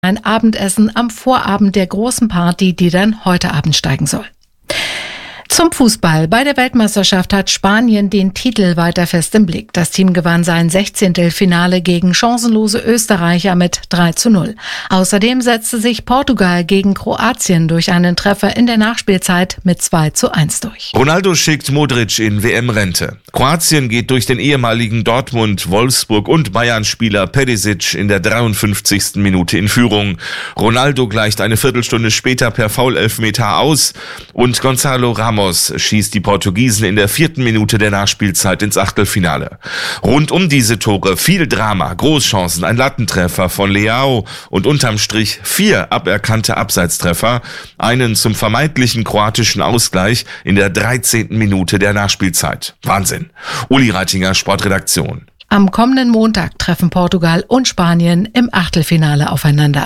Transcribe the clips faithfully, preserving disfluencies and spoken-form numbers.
Ein Abendessen am Vorabend der großen Party, die dann heute Abend steigen soll. Zum Fußball. Bei der Weltmeisterschaft hat Spanien den Titel weiter fest im Blick. Das Team gewann sein Sechzehntelfinale gegen chancenlose Österreicher mit drei zu null. Außerdem setzte sich Portugal gegen Kroatien durch einen Treffer in der Nachspielzeit mit zwei zu eins durch. Ronaldo schickt Modric in W M-Rente. Kroatien geht durch den ehemaligen Dortmund, Wolfsburg und Bayern-Spieler Perisic in der dreiundfünfzigsten Minute in Führung. Ronaldo gleicht eine Viertelstunde später per Foul-Elfmeter aus und Gonzalo Ramos schießt die Portugiesen in der vierten Minute der Nachspielzeit ins Achtelfinale. Rund um diese Tore viel Drama, Großchancen, ein Lattentreffer von Leao und unterm Strich vier aberkannte Abseitstreffer, einen zum vermeintlichen kroatischen Ausgleich in der dreizehnten Minute der Nachspielzeit. Wahnsinn. Uli Reitinger, Sportredaktion. Am kommenden Montag treffen Portugal und Spanien im Achtelfinale aufeinander.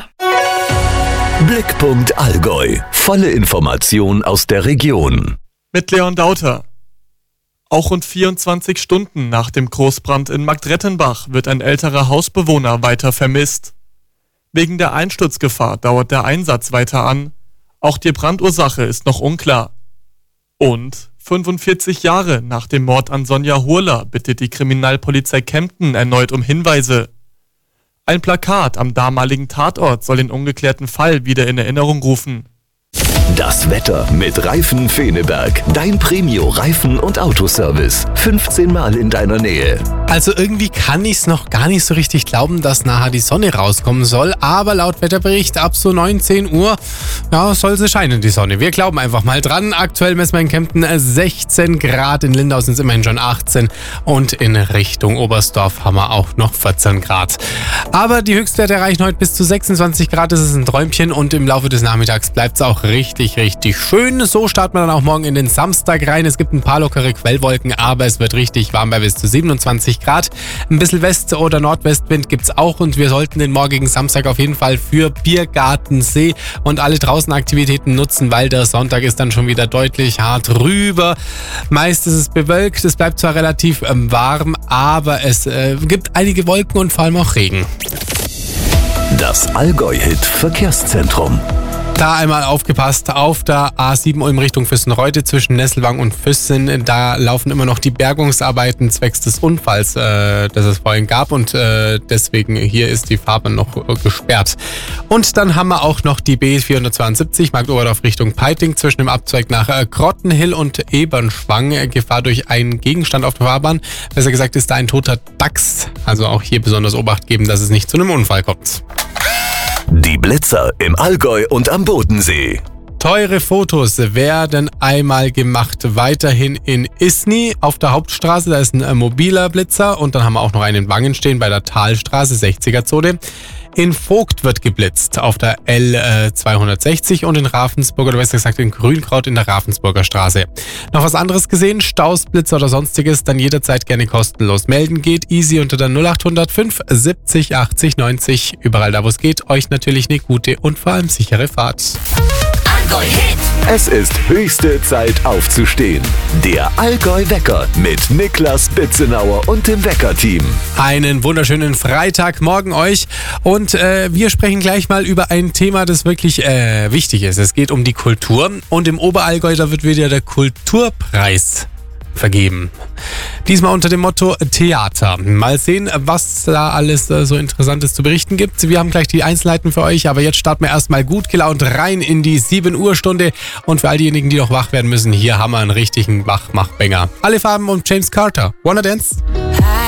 Blickpunkt Allgäu. Volle Information aus der Region. Mit Leon Dauter. Auch rund vierundzwanzig Stunden nach dem Großbrand in Marktrettenbach wird ein älterer Hausbewohner weiter vermisst. Wegen der Einsturzgefahr dauert der Einsatz weiter an. Auch die Brandursache ist noch unklar. Und fünfundvierzig Jahre nach dem Mord an Sonja Hurler bittet die Kriminalpolizei Kempten erneut um Hinweise. Ein Plakat am damaligen Tatort soll den ungeklärten Fall wieder in Erinnerung rufen. Das Wetter mit Reifen Feneberg. Dein Premio-Reifen- und Autoservice. fünfzehn Mal in deiner Nähe. Also irgendwie kann ich es noch gar nicht so richtig glauben, dass nachher die Sonne rauskommen soll. Aber laut Wetterbericht ab so neunzehn Uhr ja, soll sie scheinen, die Sonne. Wir glauben einfach mal dran. Aktuell messen wir in Kempten sechzehn Grad. In Lindau sind es immerhin schon achtzehn. Und in Richtung Oberstdorf haben wir auch noch vierzehn Grad. Aber die Höchstwerte erreichen heute bis zu sechsundzwanzig Grad. Das ist ein Träumchen. Und im Laufe des Nachmittags bleibt es auch richtig, richtig schön. So starten wir dann auch morgen in den Samstag rein. Es gibt ein paar lockere Quellwolken, aber es wird richtig warm bei bis zu siebenundzwanzig Grad. Ein bisschen West- oder Nordwestwind gibt es auch und wir sollten den morgigen Samstag auf jeden Fall für Biergartensee und alle Draußenaktivitäten nutzen, weil der Sonntag ist dann schon wieder deutlich hart rüber. Meist ist es bewölkt, es bleibt zwar relativ ähm, warm, aber es äh, gibt einige Wolken und vor allem auch Regen. Das Allgäu-Hit Verkehrszentrum. Da einmal aufgepasst, auf der A sieben Ulm Richtung Füssenreuth zwischen Nesselwang und Füssen, da laufen immer noch die Bergungsarbeiten zwecks des Unfalls, äh, das es vorhin gab und äh, deswegen hier ist die Fahrbahn noch äh, gesperrt. Und dann haben wir auch noch die B vierhundertzweiundsiebzig Marktoberdorf Richtung Peiting zwischen dem Abzweig nach äh, Grottenhill und Ebernschwang, äh, Gefahr durch einen Gegenstand auf der Fahrbahn. Besser gesagt ist da ein toter Dachs, also auch hier besonders Obacht geben, dass es nicht zu einem Unfall kommt. Die Blitzer im Allgäu und am Bodensee. Teure Fotos werden einmal gemacht, weiterhin in Isny auf der Hauptstraße, da ist ein äh, mobiler Blitzer und dann haben wir auch noch einen in Wangen stehen bei der Talstraße, sechziger Zone. In Vogt wird geblitzt auf der L zweihundertsechzig und in Ravensburg, oder besser gesagt in Grünkraut in der Ravensburger Straße. Noch was anderes gesehen? Staus, Blitzer oder sonstiges? Dann jederzeit gerne kostenlos melden. Geht easy unter der null acht null null fünf siebzig achtzig neunzig. Überall da, wo es geht. Euch natürlich eine gute und vor allem sichere Fahrt. Es ist höchste Zeit aufzustehen. Der Allgäu-Wecker mit Niklas Bitzenauer und dem Wecker-Team. Einen wunderschönen Freitagmorgen euch und äh, wir sprechen gleich mal über ein Thema, das wirklich äh, wichtig ist. Es geht um die Kultur und im Oberallgäu, da wird wieder der Kulturpreis vergeben. Diesmal unter dem Motto Theater. Mal sehen, was da alles äh, so Interessantes zu berichten gibt. Wir haben gleich die Einzelheiten für euch, aber jetzt starten wir erstmal gut gelaunt rein in die sieben Uhr Stunde und für all diejenigen, die noch wach werden müssen, hier haben wir einen richtigen Wachmachbanger. Alle Farben und James Carter. Wanna Dance?